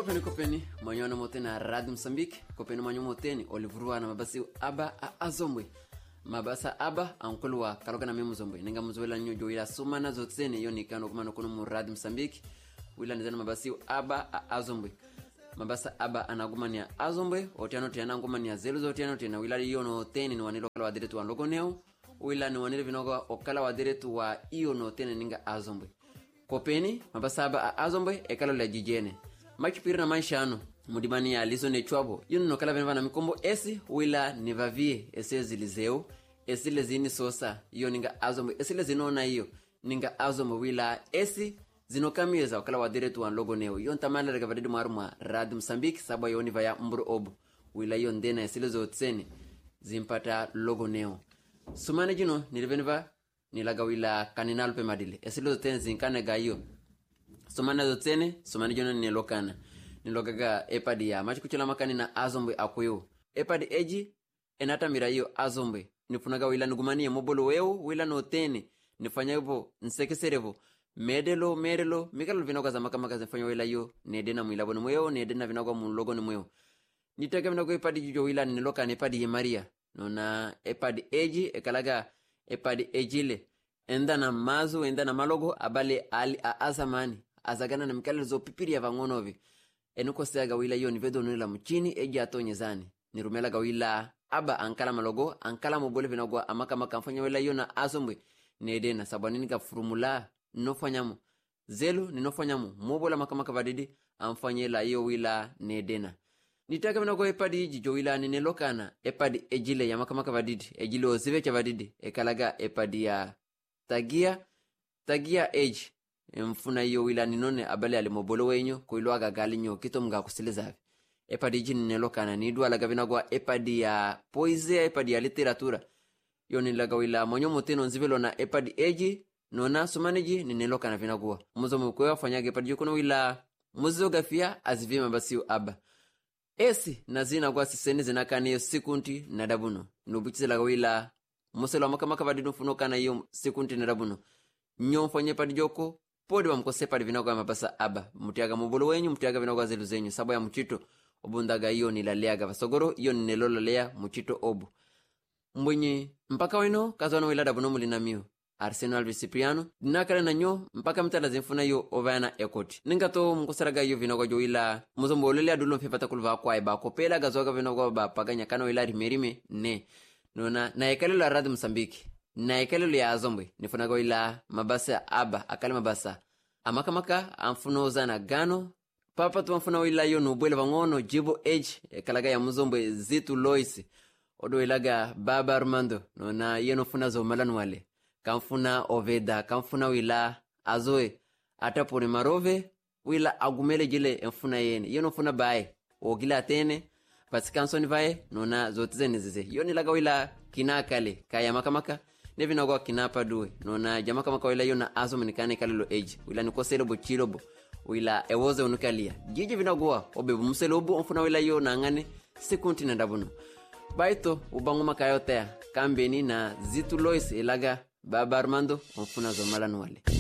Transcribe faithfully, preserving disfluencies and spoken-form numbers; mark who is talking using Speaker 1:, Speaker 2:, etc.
Speaker 1: Kopeni kopeni manyona moteni Radio Mozambique kopeni manyo moteni olivurua na mabasi aba azombwe mabasa aba ankulwa kalogana memu zombwe ninga muzwela nyo joira sumana zotsene yoni kano kumano kuno mu Radio Mozambique wila nizana mabasi aba azombwe mabasa aba anagumania azombwe otiano tiana ngumania zelu zotiano tiana wila yono teni ni wanilo kala wadiretu wa logoneo wila ni wanilo vinoga okala wadiretu wa iyo no teni ninga azombwe kopeni mabasa aba azombwe ekalo la jijene makipiri na maisha ano mudibani ya lizo ne chwabo yuno no kala venva na mikombo esi wila nivavie esi zilizeo esi lezini sosa iyo ninga azombwe esi lezinona iyo ninga azombwe wila esi zinokamieza wakala wadiretu wa logoneo yon tamala rega vadidu maruma Radio Mozambique sabwa yoni vaya mburu obu wila yon ndena esi lezo tsene zimpata logoneo sumane jino nilivenva nilaga wila kaninalo pe madile esi lezo tsene zinkane ga iyo sumane zo tsene sumane jino nilokana nilogaga epadi ya machi kuchula makani na azombwe akuyo epadi eji enata mira iyo azombwe nifunaga wila nugumanie mobolo weo wila no tene nifanya hivyo nsekeserevo medelo medelo mikalo vinoga za makamaka zifanya wila yo nedena mwilabo ni mweo nedena vinoga mulogo ni mweo nitaka vinoga epadi jujo wila nilokana epadi ye Maria nona epadi eji ekalaga epadi ejile enda na mazu enda na malogo abale ali azamani azagana na mikalo zo pipiri ya vangonovi enuko seaga wila yo nivedo nila mchini eji atonyezani nirumela gawila aba ankala malogo ankala mobole vinogwa amaka maka mfanya wila yo na azombwe nedena sabanini ka formula nofanyamu zelu ninofanyamu mobola maka maka vadidi amfanyela yo wila nedena nitaka vinogwa epadi jijo wila ninelokana epadi ejile ya maka maka vadidi ejile ozivecha vadidi ekalaga epadi ya tagia tagia age mfuna iyo wila ninone abale alimobolo wenyo kuiluaga galinyo kito mga kusilizavi epadi jini nelokana nidua laga vinagwa epadi ya poesia epadi ya literatura yoni laga wila monyo moteno nzivelo na epadi eji nona sumaneji ninelokana vinagwa muzo mkwewa fanyage epadi yukuno wila muzo gafia azivima basiu aba esi nazina kwa siseni zinakani yo sikunti na dabuno nubichize laga wila muselo wa makamaka vadidu mfuno kana yo sikunti na dabuno nyo mfanye epadi joko podi wa mkosepa vinagwa mabasa aba mutiaga mubolo wenyu mutiaga vinagwa zelu zenyu sabo ya mchito obundaga iyo nilaleaga vasogoro iyo ninelolalea mchito obu mbwenye mpaka weno kazwana wilada buno mulinamio Arsenal Visipriano dinakale na nyo mpaka mtala zimfuna yo ovana ekoti ningato mkosaraga iyo vinagwa jo ila muzombolele adulo mfepata kulva kwa eba kopela gazoga vinagwa ba paganya kana ila rimerime ne nona na ekalelo la Radio Mozambique na ekalelo ya azombwe nifunaga ila mabasa aba akale mabasa amaka maka amfunoza na gano papa tumfuna ila yo nobwele vangono jibo age ekalaga ya muzombwe zitu Lois odo ilaga baba Armando nona yeno funa zo malanu wale kamfuna oveda kamfuna wila azoe atapone marove wila agumele jile mfuna yene yeno funa bae ogila tene pasikanso ni vae nona zotize nizize yoni laga wila kinakale kaya makamaka nevina kwa kinapa duwe nona jamaka maka wila yona azo menikane kalilo age wila nikoselo bo chilobo wila ewoze unukalia jiji vinagwa obebu mselobo mfuna wila yo na ngane sekunti na dabuno baito ubangu makayotea kambeni na zitu Lois ilaga baba Armando mfuna zo malanu wale